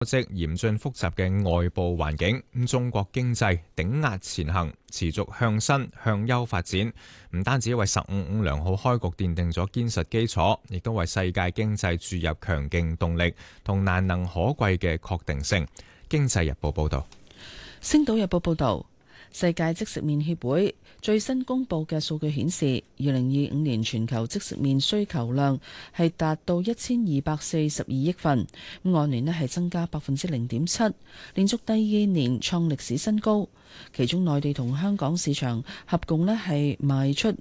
即嚴峻複雜嘅外部環境，中國經濟頂壓前行，持續向新向優發展，唔單止為15良好開局奠定咗堅實基礎，亦都為世界經濟注入強勁動力同難能可貴嘅確定性。經濟日報報道。 星島日報報道，世界即食麵協會最新公布嘅數據顯示，2025年全球即食麵需求量係達到1242億份，按年咧係增加0.7%，連續第2年創歷史新高。其中內地同香港市場合共咧係賣出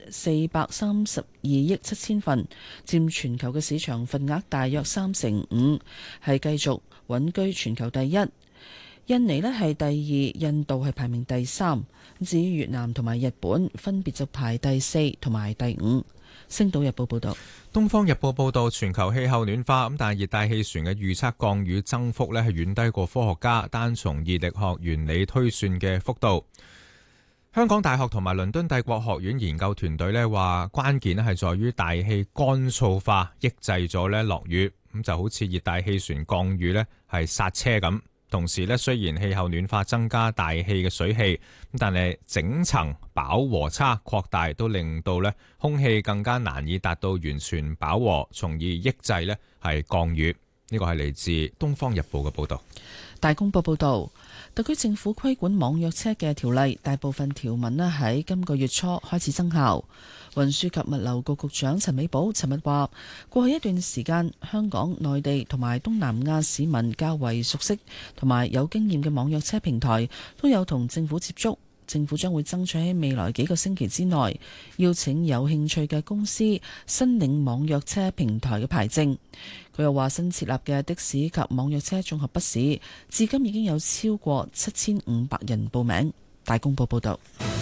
432億7千份，佔全球嘅市場份額大約5%，係繼續穩居全球第一。印尼咧係第2，印度係排名第3。至於越南同埋日本分別就排第4同埋第5。星島日報報道。 東方日報報道，全球氣候暖化，但係熱帶氣旋嘅預測降雨增幅咧係遠低過科學家單從熱力學原理推算嘅幅度。香港大學同埋倫敦帝國學院研究團隊咧話，關鍵咧係在於大氣乾燥化抑制咗咧落雨，咁就好似熱帶氣旋降雨咧係剎車咁。同時咧，雖然氣候暖化增加大氣嘅水氣，但係整層飽和差擴大，都令到咧空氣更加難以達到完全飽和，從而抑制咧係降雨。呢個係嚟自《東方日報》嘅報導。 大公報報導，特區政府規管網約車嘅條例，大部分條文咧喺今個月初開始生效。運輸及物流局局長陳美寶尋日話，過去一段時間，香港、內地同埋東南亞市民較為熟悉同埋有經驗嘅網約車平台都有同政府接觸。政府將會爭取喺未來幾個星期之內邀請有興趣嘅公司申領網約車平台嘅牌證。佢又話，新設立嘅的士及網約車綜合筆試至今已經有超過7500人報名。大公報報道。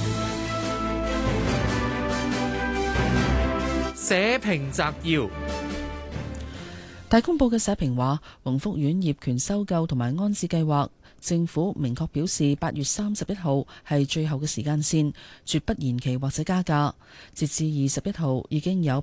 社評摘要。 大公報嘅社評話，宏福苑業權收購同埋安置計劃，政府明確表示8月31號係最後嘅時間線，絕不延期或者加價。截至21號，已經有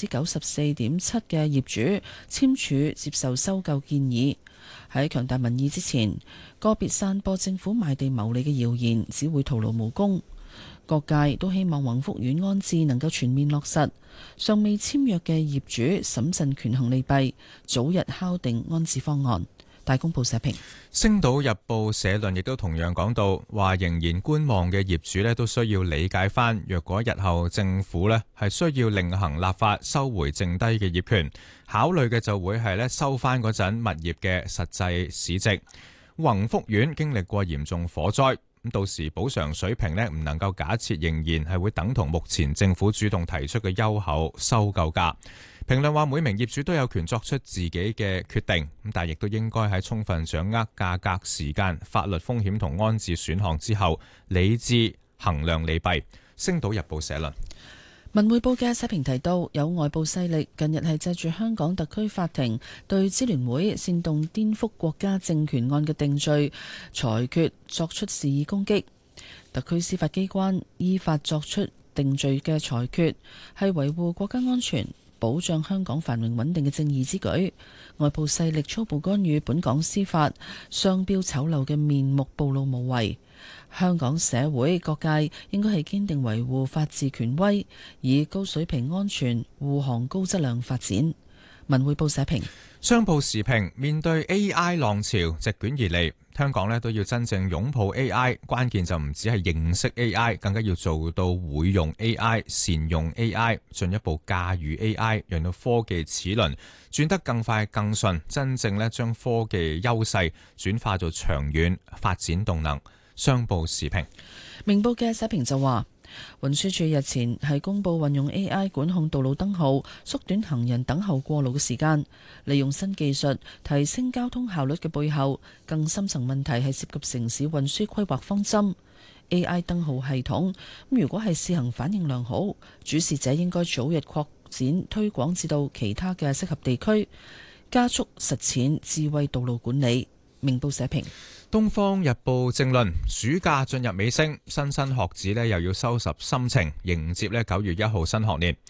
94.7%嘅業主簽署接受收購建議。喺強大民意之前，個別散播政府賣地牟利嘅謠言只會徒勞無功。各界都希望宏福苑安置能夠全面落實，尚未簽約嘅業主審慎權衡利弊，早日敲定安置方案。大公報社評。 星島日報社論亦都同樣講到，話仍然觀望嘅業主咧都需要理解翻，若果日後政府咧係需要另行立法收回剩低嘅業權，考慮嘅就會係咧收翻嗰陣物業嘅實際市值。宏福苑經歷過嚴重火災，咁到時補償水平咧唔能夠假設仍然係會等同目前政府主動提出嘅優厚收購價。評論話，每名業主都有權作出自己嘅決定，但亦都應該喺充分掌握價格、時間、法律風險同安置選項之後，理智衡量利弊。星島日報社論。 文匯報嘅社評提到，有外部勢力近日係借住香港特區法庭對支聯會煽動顛覆國家政權案嘅定罪裁決作出肆意攻擊。特區司法機關依法作出定罪嘅裁決，係維護國家安全、保障香港繁榮穩定嘅正義之舉。外部勢力粗暴干預本港司法，雙標醜陋嘅面目暴露無遺。香港社會各界應該係堅定維護法治權威，以高水平安全護航高質量發展。文匯報社評。 商報時評，面對 AI 浪潮席捲而嚟，香港咧都要真正擁抱 AI， 關鍵就唔止係認識 AI， 更加要做到會用 AI、善用 AI， 進一步駕馭 AI， 讓到科技齒輪轉得更快更順，真正咧將科技優勢轉化做長遠發展動能。商報時評。 明報嘅社評就話，運輸署日前係公布運用 AI 管控道路燈號，縮短行人等候過路嘅時間，利用新技術提升交通效率嘅背後，更深層問題係涉及城市運輸規劃方針。AI 燈號系統如果係試行反應良好，主事者應該早日擴展推廣至到其他嘅適合地區，加速實踐智慧道路管理。明報社評。 東方日報正論，暑假進入尾聲，莘莘學子又要收拾心情，迎接9月1號新學年。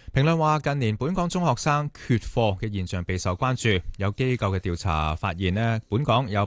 評論話，近年本港中學生缺課嘅現象備受關注。有機構嘅調查發現呢，本港有